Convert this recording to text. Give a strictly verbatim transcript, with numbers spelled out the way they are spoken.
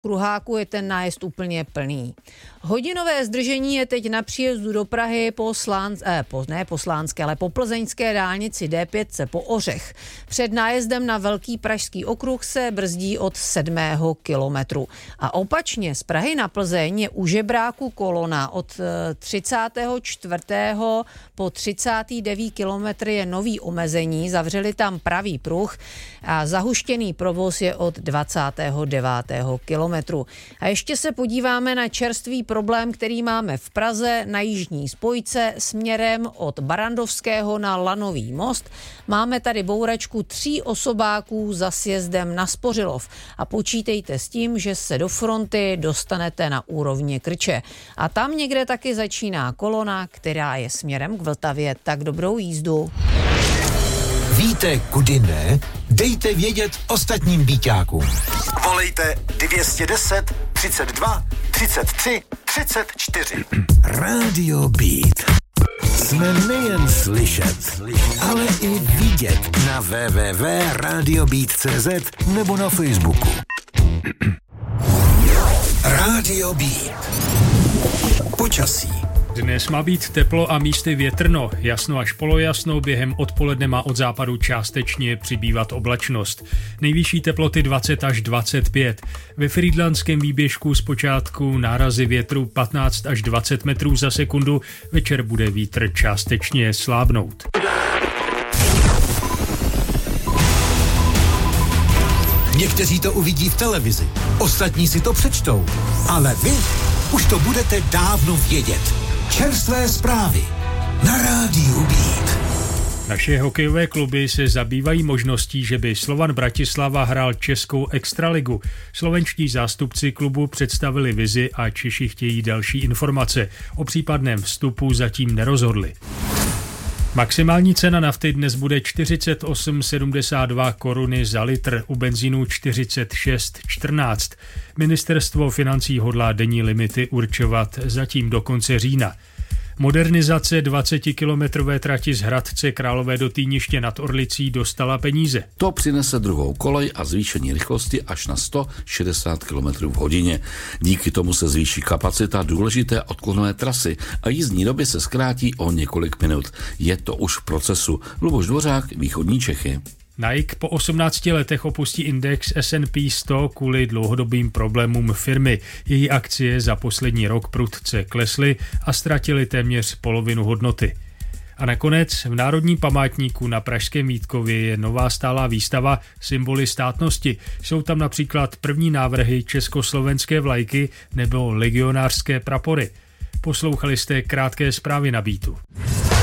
kruháku je ten nájezd úplně plný. Hodinové zdržení je teď na příjezdu do Prahy po, Slán, eh, po ne po Slánské, ale po plzeňské dálnici D pět po Ořech. Před nájezdem na Velký pražský okruh se brzdí od sedmého kilometru. A opačně z Prahy na Plzeň je u Žebráku kolona od třicátého čtvrtého po třicátý devátý kilometr je nový omezení, zavřeli tam pravý pruh a zahuštěný provoz je od dvacátého devátého kilometru. A ještě se podíváme na čerstvý problém, který máme v Praze na jižní spojce směrem od Barandovského na Lanový most. Máme tady bouračku tří osobáků za sjezdem na Spořilov a počítejte s tím, že se do fronty dostanete na úrovně Krče. A tam někde taky začíná kolona, která je směrem k Vltavě. Tak dobrou jízdu. Víte, kudy ne? Dejte vědět ostatním býťákům. Volejte dvě stě deset, třicet dva, třicet tři, třicet čtyři. Radio Beat. Jsme nejen slyšet, ale i vidět na w w w tečka radio beat tečka c z nebo na Facebooku. Radio Beat. Počasí. Dnes má být teplo a místy větrno, jasno až polojasno, během odpoledne má od západu částečně přibývat oblačnost. Nejvyšší teploty dvacet až dvacet pět. Ve Frýdlantském výběžku zpočátku nárazy větru patnáct až dvacet metrů za sekundu, večer bude vítr částečně slábnout. Někteří to uvidí v televizi, ostatní si to přečtou, ale vy už to budete dávno vědět. Čerstvé zprávy na Rádiu Beat. Naše hokejové kluby se zabývají možností, že by Slovan Bratislava hrál českou extraligu. Slovenští zástupci klubu představili vizi a Češi chtějí další informace. O případném vstupu zatím nerozhodli. Maximální cena nafty dnes bude čtyřicet osm sedmdesát dva koruny za litr, u benzínu čtyřicet šest čtrnáct. Ministerstvo financí hodlá denní limity určovat zatím do konce října. Modernizace dvacetikilometrové trati z Hradce Králové do Týniště nad Orlicí dostala peníze. To přinese druhou kolej a zvýšení rychlosti až na sto šedesát kilometrů v hodině. Díky tomu se zvýší kapacita důležité odklonové trasy a jízdní doby se zkrátí o několik minut. Je to už v procesu. Luboš Dvořák, Východní Čechy. Nike po osmnácti letech opustí index S and P sto kvůli dlouhodobým problémům firmy. Její akcie za poslední rok prudce klesly a ztratily téměř polovinu hodnoty. A nakonec v Národním památníku na Pražském Vítkově je nová stálá výstava Symboly státnosti. Jsou tam například první návrhy československé vlajky nebo legionářské prapory. Poslouchali jste krátké zprávy na Beatu.